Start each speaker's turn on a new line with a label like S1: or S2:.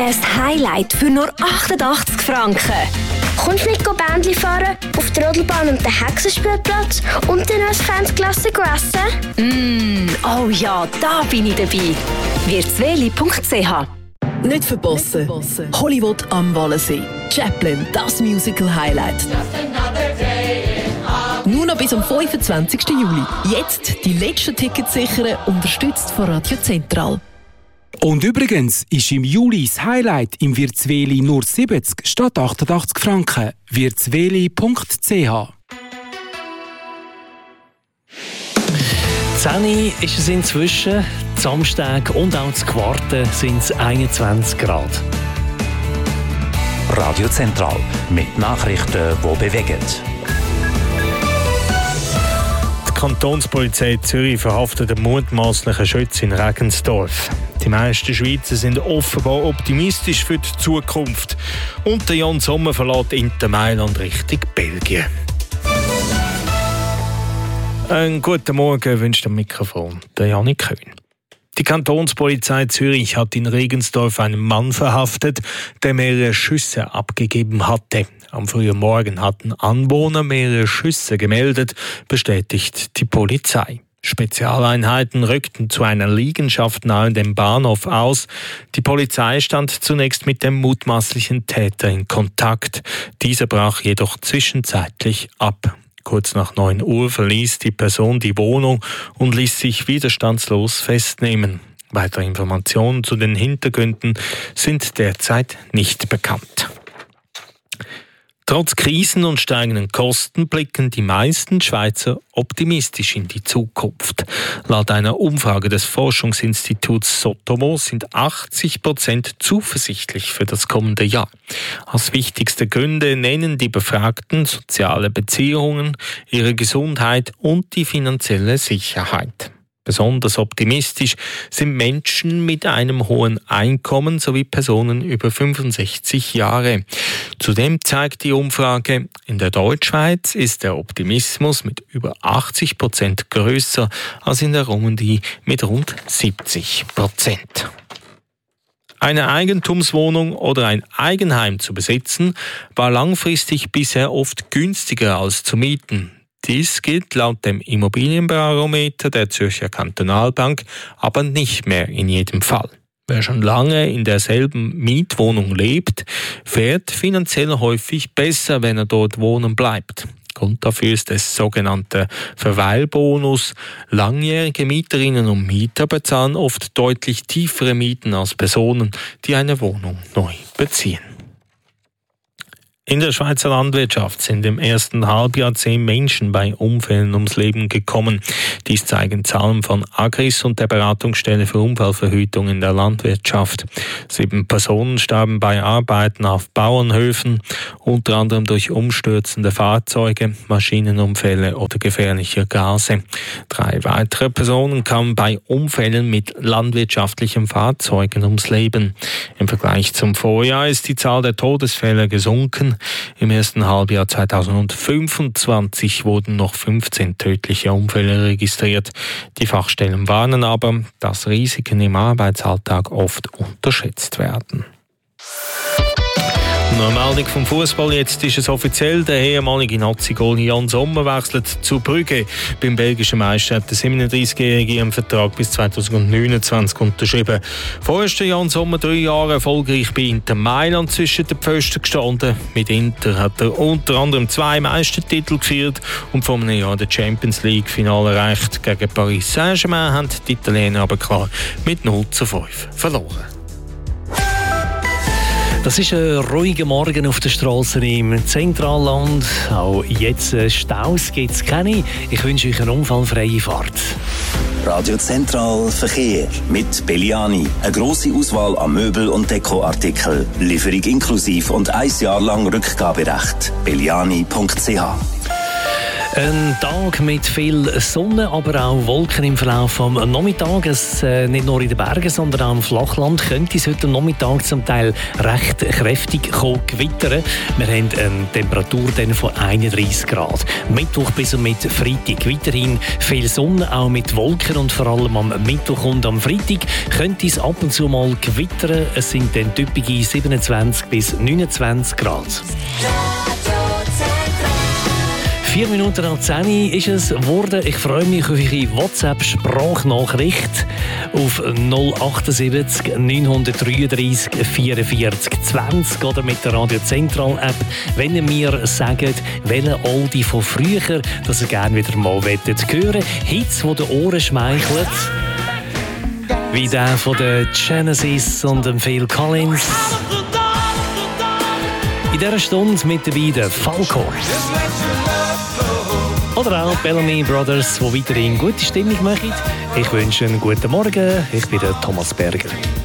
S1: Ein Highlight für nur 88 Franken.
S2: Kommst du mit Bändli fahren, auf der Rodelbahn und den Hexenspielplatz und dann als Fansklasse essen?
S1: Oh ja, da bin ich dabei. wirtsweli.ch.
S3: Nicht verpassen. Hollywood am Wallensee. Chaplin, das Musical-Highlight. Nur noch bis am 25. Juli. Jetzt die letzten Tickets sichern, unterstützt von Radio Zentral.
S4: Und übrigens ist im Juli das Highlight im Wirtsweli nur 70 statt 88 Franken. wirtsweli.ch.
S5: 10 ist es inzwischen, Samstag und auch zu Quarten sind es 21 Grad.
S6: Radio Zentral mit Nachrichten, die bewegen.
S5: Die Kantonspolizei Zürich verhaftet einen mutmaßlichen Schützen in Regensdorf. Die meisten Schweizer sind offenbar optimistisch für die Zukunft. Und der Jan Sommer verlässt Inter Mailand Richtung Belgien. Einen guten Morgen wünscht am Mikrofon der Janik Köhn. Die Kantonspolizei Zürich hat in Regensdorf einen Mann verhaftet, der mehrere Schüsse abgegeben hatte. Am frühen Morgen hatten Anwohner mehrere Schüsse gemeldet, bestätigt die Polizei. Spezialeinheiten rückten zu einer Liegenschaft nahe dem Bahnhof aus. Die Polizei stand zunächst mit dem mutmaßlichen Täter in Kontakt. Dieser brach jedoch zwischenzeitlich ab. Kurz nach 9 Uhr verließ die Person die Wohnung und ließ sich widerstandslos festnehmen. Weitere Informationen zu den Hintergründen sind derzeit nicht bekannt. Trotz Krisen und steigenden Kosten blicken die meisten Schweizer optimistisch in die Zukunft. Laut einer Umfrage des Forschungsinstituts Sotomo sind 80% zuversichtlich für das kommende Jahr. Als wichtigste Gründe nennen die Befragten soziale Beziehungen, ihre Gesundheit und die finanzielle Sicherheit. Besonders optimistisch sind Menschen mit einem hohen Einkommen sowie Personen über 65 Jahre. Zudem zeigt die Umfrage, in der Deutschschweiz ist der Optimismus mit über 80% grösser als in der Romandie mit rund 70%. Eine Eigentumswohnung oder ein Eigenheim zu besitzen, war langfristig bisher oft günstiger als zu mieten. Dies gilt laut dem Immobilienbarometer der Zürcher Kantonalbank aber nicht mehr in jedem Fall. Wer schon lange in derselben Mietwohnung lebt, fährt finanziell häufig besser, wenn er dort wohnen bleibt. Grund dafür ist der sogenannte Verweilbonus. Langjährige Mieterinnen und Mieter bezahlen oft deutlich tiefere Mieten als Personen, die eine Wohnung neu beziehen. In der Schweizer Landwirtschaft sind im ersten Halbjahr 10 Menschen bei Unfällen ums Leben gekommen. Dies zeigen Zahlen von Agris und der Beratungsstelle für Unfallverhütung in der Landwirtschaft. 7 Personen starben bei Arbeiten auf Bauernhöfen, unter anderem durch umstürzende Fahrzeuge, Maschinenunfälle oder gefährliche Gase. 3 weitere Personen kamen bei Unfällen mit landwirtschaftlichen Fahrzeugen ums Leben. Im Vergleich zum Vorjahr ist die Zahl der Todesfälle gesunken. Im ersten Halbjahr 2025 wurden noch 15 tödliche Unfälle registriert. Die Fachstellen warnen aber, dass Risiken im Arbeitsalltag oft unterschätzt werden. Eine Meldung vom Fußball. Jetzt ist es offiziell. Der ehemalige Nazi-Goal Jan Sommer wechselt zu Brügge. Beim belgischen Meister hat der 37-Jährige einen Vertrag bis 2029 unterschrieben. Vorher ist Jan Sommer 3 Jahre erfolgreich bei Inter Mailand zwischen den Pfosten gestanden. Mit Inter hat er unter anderem 2 Meistertitel geführt und vor einem Jahr das Champions League-Finale erreicht. Gegen Paris Saint-Germain haben die Italiener aber klar mit 0:5 verloren. Das ist ein ruhiger Morgen auf der Straße im Zentralland. Auch jetzt Staus gibt es keine. Ich wünsche euch eine unfallfreie Fahrt.
S6: Radio Zentral Verkehr mit Belliani. Eine grosse Auswahl an Möbel- und Dekoartikeln. Lieferung inklusiv und 1 Jahr lang Rückgaberecht. Belliani.ch.
S7: Ein Tag mit viel Sonne, aber auch Wolken im Verlauf des Nachmittags. Nicht nur in den Bergen, sondern auch im Flachland könnte es heute am Nachmittag zum Teil recht kräftig gewittern. Wir haben eine Temperatur dann von 31 Grad. Mittwoch bis und mit Freitag weiterhin viel Sonne, auch mit Wolken, und vor allem am Mittwoch und am Freitag könnte es ab und zu mal gewittern. Es sind dann typische 27 bis 29 Grad. 4 Minuten nach 10 ist es geworden. Ich freue mich auf Ihre WhatsApp-Sprachnachricht auf 078 933 44 20 oder mit der Radio Zentral App, wenn ihr mir sagt, welche Oldie von früher, dass ihr gerne wieder mal hören wollt. Hits, die den Ohren schmeicheln, wie der von den Genesis und dem Phil Collins. In dieser Stunde mit dabei der Falco. Oder auch Bellamy Brothers, die weiterhin gute Stimmung machen. Ich wünsche einen guten Morgen. Ich bin der Thomas Berger.